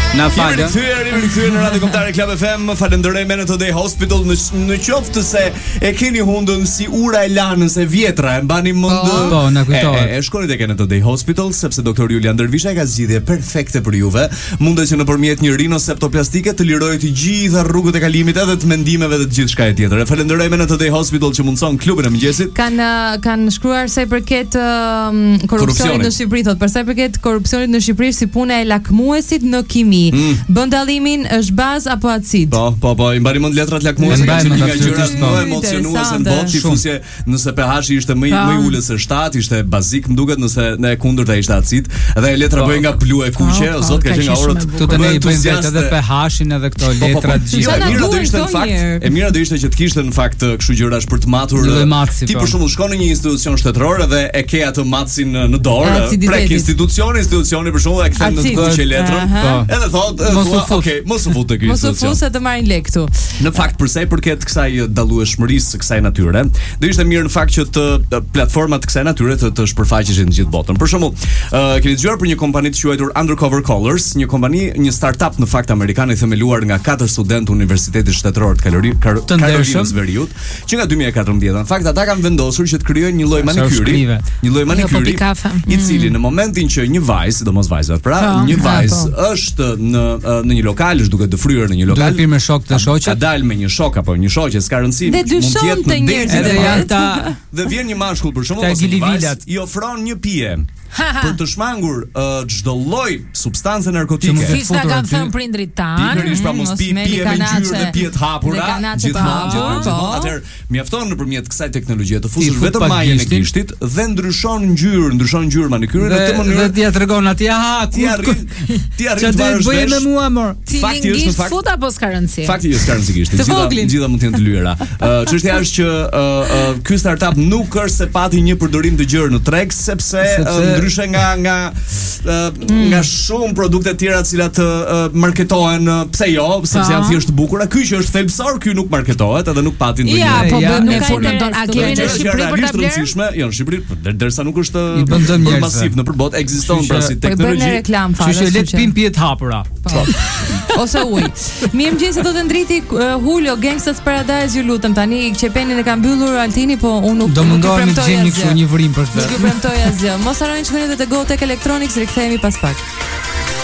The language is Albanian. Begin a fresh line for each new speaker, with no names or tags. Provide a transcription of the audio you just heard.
Na falë.
Jemi rikthyer në Radio Kombëtare Club FM. Falenderoj Me Today Hospital në qoftë se e keni hundën si ura e lanës e vjetra, e mbani mend.
Po, na kujtohet.
E shkoni tek Me Today Hospital sepse doktor Julian Dervisha ka zgjidhje perfekte për juve. Mundet që nëpërmjet një rinoseptoplastike të lirojë të gjitha rrugët e kalimit edhe të mendimeve dhe të gjithçka e tjetër. Falenderoj Me Today Hospital që mundson klubin e mëngjesit.
Kanë shkruar sa i përket korrupsionit në Shqipëri, thotë, për sa i përket korrupsionit në Shqipëri si puna e lakmuesit në kimi. Bën dallimin është bazë apo acid?
Po, i mbani mend letrat lakmuese që nga gjërat më emocionuese në botë, tifusje, nëse pH-i ishte më i ulët se 7, ishte bazik, më duket, nëse në e kundërta ishte acid, dhe letra bëhen nga blu e kuqe, o zot, ka qenë nga orët.
Këtu ne i bëjmë vetë edhe pH-in edhe këto letra të gjitha.
E mira do ishte që të kishte në fakt kështu gjërash për të matur. Ti për shembull shkon në një institucion shtetëror dhe e ke atë matsin në dorë, prek institucioni për shembull e kthen në kuqe letrën. Edhe thotë, okay, mos u fut te ky institucion.
Mos u fut se të marrin lek këtu.
Në fakt për sa i përket kësaj dallueshmërisë së kësaj natyre, do ishte mirë në fakt që të platformat kësaj natyre të shpërfaqeshin në gjithë botën. Për shembull, keni dëgjuar për një kompani të quajtur Undercover Colors, një startup në fakt amerikane themeluar nga 4 studentë Universitetit Shtetëror të Karolinës Veriut, që nga 2014. Në fakt ata kanë vendosur që të krijojnë një lloj manikyri, i cili në momentin që një vajzë, sidomos vajzat, pra, një vajzë është në një lokal, është duke të fryrë në një lokal.
Duke pirë me shok të shoqet.
Ka dalë me një shok apo një shoqe, s'ka rëndësi.
Mund të jetë në
derë. Dhe vjen një mashkull për shembull ose një vajzë, i ofron një pije për të shmangur çdo lloj substance narkotike.
Siç ta kanë thënë prindrit tanë.
Pikërisht pra mos pije me ngjyrë dhe pije të hapura. Gjithmonë. Atëherë mjafton nëpërmjet kësaj teknologjie të fusësh vetëm majën e gishtit dhe ndryshon ngjyrë manikyrin në këtë mënyrë.
Dhe ti ja tregon atij,
ti arrin të marrësh
bëj me mua amor.
Fakti është në fakt fut apo s'ka rëndësi?
Fakti s'ka rëndësi gishtit. Gjitha mund të jenë të lyera. Çështja është që ky startup nuk është se pati një përdorim të gjerë në treg, sepse ndryshe nga shumë produkte tjera të cilat marketohen, pse jo, sepse janë thjesht të bukura. Ky që është thelbësor, ky nuk marketohet edhe nuk pati ndonjë.
Ja, po në punën tonë, a kemi në Shqipëri për ta blerë?
Jo, në Shqipëri, derisa nuk është për masiv në përbot, ekziston pra si teknologji.
Kështu që le të pim pije të hapura.
Ose ujë. Mirëmëngjes, do të ndriti Julio Gangsta's Paradise, ju lutem, tani qepenin e ka mbyllur Altini, po unë nuk
do mundohemi të gjejmë një vrim për këtë.
Nuk ju premtoj asgjë. Mos harroni të shkoni te Go Tech Electronics, rikthehemi pas pak.